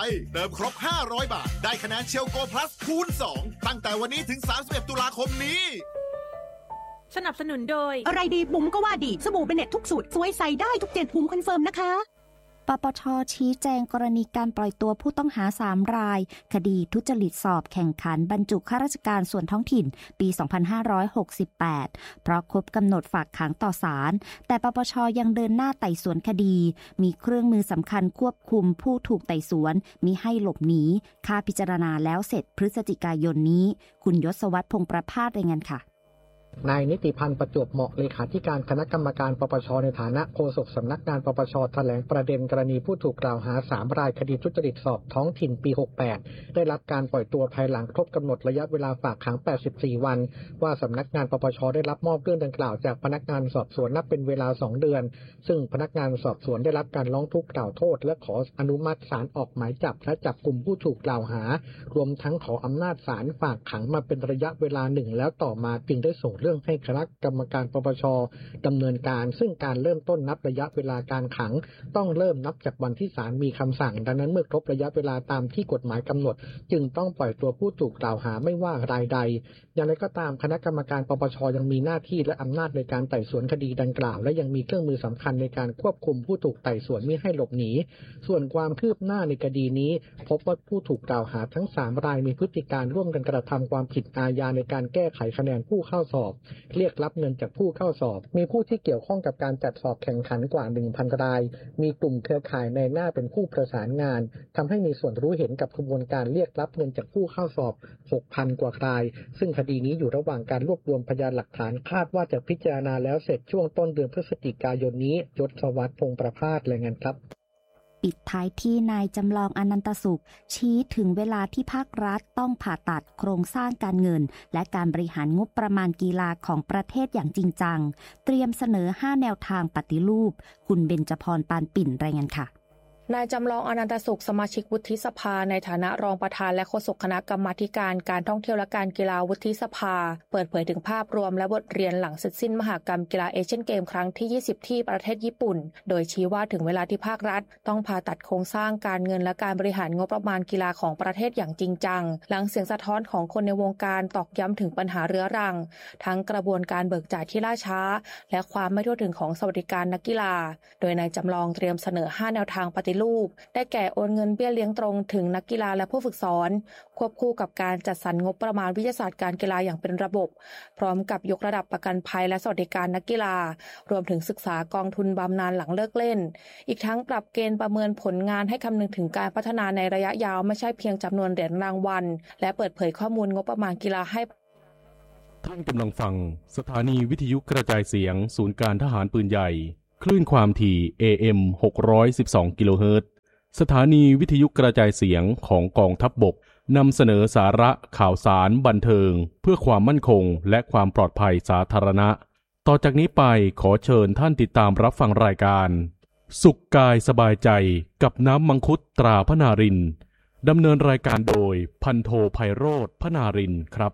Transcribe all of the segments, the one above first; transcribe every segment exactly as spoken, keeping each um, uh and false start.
เติมครบห้าร้อยบาทได้คะแนนเชลโกพลัสคูณสองตั้งแต่วันนี้ถึงสามสิบเอ็ดตุลาคมนี้สนับสนุนโดยอะไรดีบุ๋มก็ว่าดีสบู่เบเน็ตทุกสูตรสวยใสได้ทุกเจ็ดบุ๋มคอนเฟิร์มนะคะปปช.ชี้แจงกรณีการปล่อยตัวผู้ต้องหาสามรายคดีทุจริตสอบแข่งขันบรรจุข้าราชการส่วนท้องถิ่นปี สองพันห้าร้อยหกสิบแปด เพราะครบกำหนดฝากขังต่อศาลแต่ปปช.ยังเดินหน้าไต่สวนคดีมีเครื่องมือสำคัญควบคุมผู้ถูกไต่สวนมิให้หลบหนีค่าพิจารณาแล้วเสร็จพฤศจิกายนนี้คุณยศวรรษ พงษ์ประภาสรายงานค่ะนายนิติพันธ์ประจวบเหมาะเลขาธิการคณะกรรมการปปช.ในฐานะโฆษกสำนักงานปปช.แถลงประเด็นกรณีผู้ถูกกล่าวหาสามรายคดีทุจริตสอบท้องถิ่นปีหกสิบแปดได้รับการปล่อยตัวภายหลังครบกำหนดระยะเวลาฝากขังแปดสิบสี่วันว่าสำนักงานปปช.ได้รับมอบเรื่องดังกล่าวจากพนักงานสอบสวนนับเป็นเวลาสองเดือนซึ่งพนักงานสอบสวนได้รับการร้องทุกข์กล่าวโทษและขออนุมัติศาลออกหมายจับและจับกลุ่มผู้ถูกกล่าวหารวมทั้งขออำนาจศาลฝากขังมาเป็นระยะเวลาหนึ่งแล้วต่อมาจึงได้ส่งเรื่องให้คณะกรรมการปปช.ดำเนินการซึ่งการเริ่มต้นนับระยะเวลาการขังต้องเริ่มนับจากวันที่ศาลมีคำสั่งดังนั้นเมื่อครบระยะเวลาตามที่กฎหมายกำหนดจึงต้องปล่อยตัวผู้ถูกกล่าวหาไม่ว่ารายใดอย่างไรก็ตามคณะกรรมการปปช.ยังมีหน้าที่และอำนาจในการไต่สวนคดีดังกล่าวและยังมีเครื่องมือสำคัญในการควบคุมผู้ถูกไต่สวนมิให้หลบหนีส่วนความคืบหน้าในคดีนี้พบว่าผู้ถูกกล่าวหาทั้งสามรายมีพฤติการร่วมกันกระทำความผิดอาญาในการแก้ไขคะแนนผู้เข้าสอบเรียกรับเงินจากผู้เข้าสอบมีผู้ที่เกี่ยวข้องกับการจัดสอบแข่งขันกว่า หนึ่งพัน รายมีกลุ่มเครือข่ายในหน้าเป็นผู้ประสานงานทำให้มีส่วนรู้เห็นกับกระบวนการเรียกรับเงินจากผู้เข้าสอบ หกพัน กว่ารายซึ่งคดีนี้อยู่ระหว่างการรวบรวมพยานหลักฐานคาดว่าจะพิจารณาแล้วเสร็จช่วงต้นเดือนพฤศจิกายนนี้ยศวัฒน์ พงษ์ประภาสรายงานครับปิดท้ายที่นายจำลองอนันตสุขชี้ถึงเวลาที่ภาครัฐต้องผ่าตัดโครงสร้างการเงินและการบริหารงบประมาณกีฬาของประเทศอย่างจริงจังเตรียมเสนอห้าแนวทางปฏิรูปคุณเบญจพรปานปิ่นรายงานค่ะนายจำลองอนันตสุขสมาชิกวุฒิสภาในฐานะรองประธานและโฆษกคณะกรรมาธิการการท่องเที่ยวและการกีฬาวุฒิสภาเปิดเผยถึงภาพรวมและบทเรียนหลังเสร็จสิ้นมหกรรมกีฬาเอเชียนเกมครั้งที่ยี่สิบที่ประเทศญี่ปุ่นโดยชี้ว่าถึงเวลาที่ภาครัฐต้องผ่าตัดโครงสร้างการเงินและการบริหารงบประมาณกีฬาของประเทศอย่างจริงจังหลังเสียงสะท้อนของคนในวงการตอกย้ำถึงปัญหาเรื้อรังทั้งกระบวนการเบิกจ่ายที่ล่าช้าและความไม่ทั่วถึงของสวัสดิการนักกีฬาโดยนายจำลองเตรียมเสนอห้าแนวทางปฏิรูปได้แก่โอนเงินเบี้ยเลี้ยงตรงถึงนักกีฬาและผู้ฝึกสอนควบคู่กับการจัดสรรงบประมาณวิทยาศาสตร์การกีฬาอย่างเป็นระบบพร้อมกับยกระดับประกันภัยและสวัสดิการนักกีฬารวมถึงศึกษากองทุนบำนาญหลังเลิกเล่นอีกทั้งปรับเกณฑ์ประเมินผลงานให้คำนึงถึงการพัฒนาในระยะยาวไม่ใช่เพียงจำนวนเหรียญรางวัลและเปิดเผยข้อมูลงบประมาณกีฬาให้ท่านกำลังฟังสถานีวิทยุกระจายเสียงศูนย์การทหารปืนใหญ่คลื่นความถี่ เอ เอ็ม หกร้อยสิบสอง กิโลเฮิรตซ์สถานีวิทยุกระจายเสียงของกองทัพบกนำเสนอสาระข่าวสารบันเทิงเพื่อความมั่นคงและความปลอดภัยสาธารณะต่อจากนี้ไปขอเชิญท่านติดตามรับฟังรายการสุขกายสบายใจกับน้ำมังคุดตราพนารินดำเนินรายการโดยพันโทไพโรจน์พนารินครับ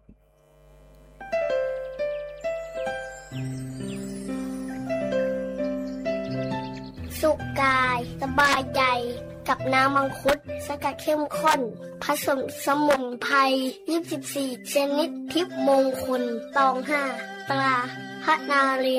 สุขกายสบายใจกับน้ำมังคุดสกัดเข้มข้นผสมสมุนไพรยี่สิบสี่ชนิดทิพย์มงคลตองห้าตราพนาริน